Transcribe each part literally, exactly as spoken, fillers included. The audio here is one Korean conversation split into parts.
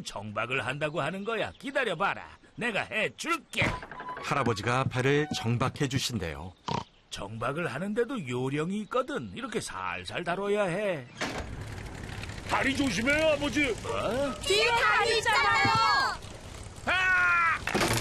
지금 정박을 한다고 하는 거야. 기다려봐라. 내가 해줄게. 할아버지가 배를 정박해 주신대요. 정박을 하는데도 요령이 있거든. 이렇게 살살 다뤄야 해. 다리 조심해, 아버지. 어? 뒤에 다리 있잖아요. 아!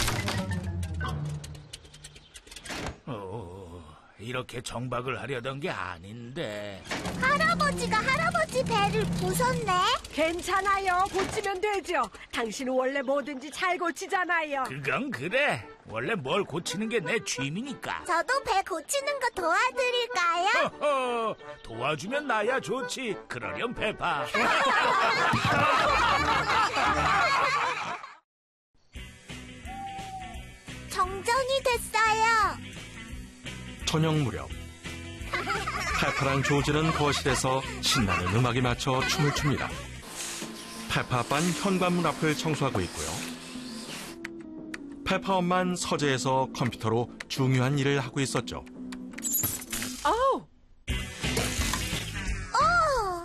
어, 이렇게 정박을 하려던 게 아닌데. 할아버지가 할아버지 배를 부쉈네. 괜찮아요. 고치면 되죠. 당신은 원래 뭐든지 잘 고치잖아요. 그건 그래. 원래 뭘 고치는 게 내 취미니까. 저도 배 고치는 거 도와드릴까요? 허허, 도와주면 나야 좋지. 그러렴, 페파. 정전이 됐어요. 저녁 무렵 페파랑 조지는 거실에서 신나는 음악에 맞춰 춤을 춥니다. 페파 아빠는 현관문 앞을 청소하고 있고요. 페파 엄마는 서재에서 컴퓨터로 중요한 일을 하고 있었죠. 어우, 어,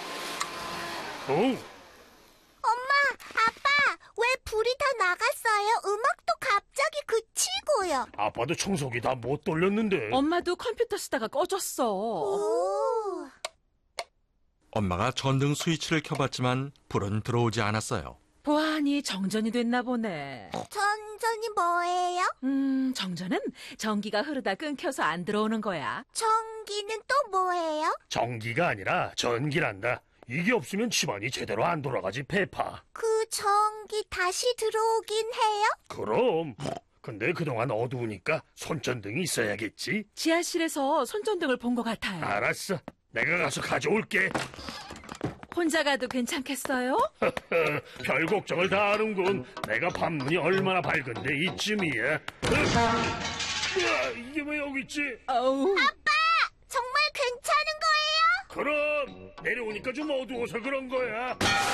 어, 엄마, 아빠, 왜 불이 다 나갔어요? 음악도 갑자기 그치고요. 아빠도 청소기 다 못 돌렸는데. 엄마도 컴퓨터 쓰다가 꺼졌어. 오, 엄마가 전등 스위치를 켜봤지만 불은 들어오지 않았어요. 보안이 정전이 됐나 보네. 전전이 뭐예요? 음, 정전은 전기가 흐르다 끊겨서 안 들어오는 거야. 전기는 또 뭐예요? 전기가 아니라 전기란다. 이게 없으면 집안이 제대로 안 돌아가지, 페파. 그 전기 다시 들어오긴 해요? 그럼. 근데 그동안 어두우니까 손전등이 있어야겠지. 지하실에서 손전등을 본 것 같아요. 알았어. 내가 가서 가져올게. 혼자 가도 괜찮겠어요? 별 걱정을 다 하는군. 내가 밤눈이 얼마나 밝은데 이쯤이야. 으아, 이게 왜 여기 있지? 어우. 아빠! 정말 괜찮은 거예요? 그럼 내려오니까 좀 어두워서 그런 거야.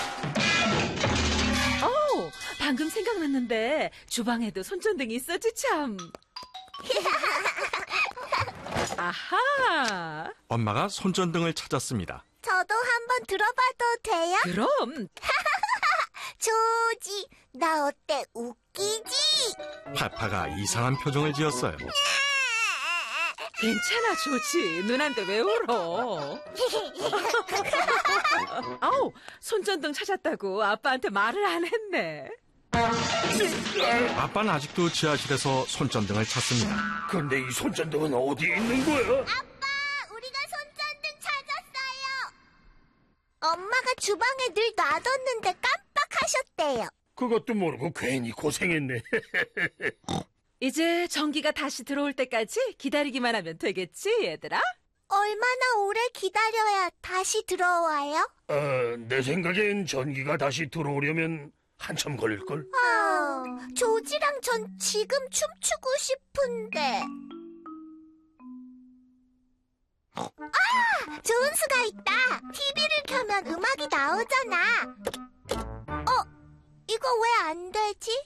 어우, 방금 생각났는데 주방에도 손전등이 있었지 참. 아하. 엄마가 손전등을 찾았습니다. 저도 한번 들어봐도 돼요? 그럼 조지, 나 어때? 웃기지? 페파가 이상한 표정을 지었어요. 괜찮아, 조지. 누난데 왜 울어? 아우, 손전등 찾았다고 아빠한테 말을 안 했네. 아빠는 아직도 지하실에서 손전등을 찾습니다. 근데 이 손전등은 어디에 있는 거야? 아빠, 우리가 손전등 찾았어요. 엄마가 주방에 늘 놔뒀는데 깜빡하셨대요. 그것도 모르고 괜히 고생했네. 이제 전기가 다시 들어올 때까지 기다리기만 하면 되겠지, 얘들아? 얼마나 오래 기다려야 다시 들어와요? 어, 내 생각엔 전기가 다시 들어오려면 한참 걸릴걸? 아, 조지랑 전 지금 춤추고 싶은데. 아, 좋은 수가 있다. 티비를 켜면 음악이 나오잖아. 어, 이거 왜 안 되지?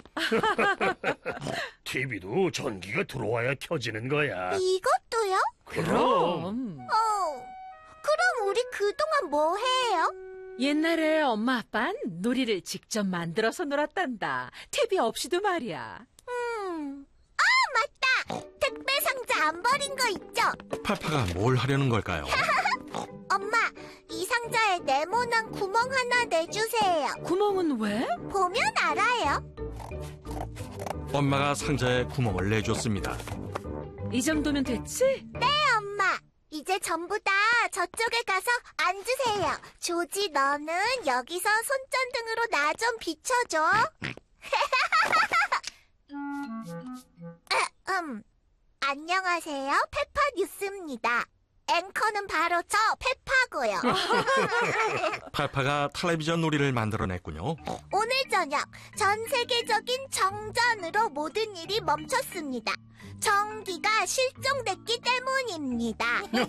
티비도 전기가 들어와야 켜지는 거야. 이것도요? 그럼. 어, 그럼 우리 그동안 뭐 해요? 옛날에 엄마 아빠는 놀이를 직접 만들어서 놀았단다. 티비 없이도 말이야. 음, 아, 맞다. 택배 상자 안 버린 거 있죠? 페파가 뭘 하려는 걸까요? 엄마, 이 상자에 네모난 구멍 하나 내주세요. 구멍은 왜? 보면 알아요. 엄마가 상자에 구멍을 내줬습니다. 이 정도면 됐지? 네, 엄마. 이제 전부 다 저쪽에 가서 앉으세요. 조지, 너는 여기서 손전등으로 나 좀 비춰줘. 음, 안녕하세요. 페파 뉴스입니다. 앵커는 바로 저 페파고요. 페파가 텔레비전 놀이를 만들어냈군요. 오늘 저녁 전 세계적인 정전으로 모든 일이 멈췄습니다. 전기가 실종됐기 때문입니다.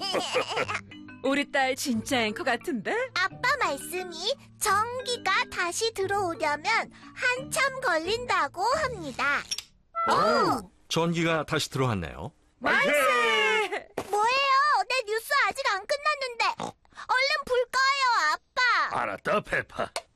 우리 딸 진짜 앵커 같은데? 아빠 말씀이 전기가 다시 들어오려면 한참 걸린다고 합니다. 오! 전기가 다시 들어왔네요. 만세! 뭐예요? 내 뉴스 아직 안 끝났는데. 얼른 불 꺼요, 아빠. 알았다, 페파.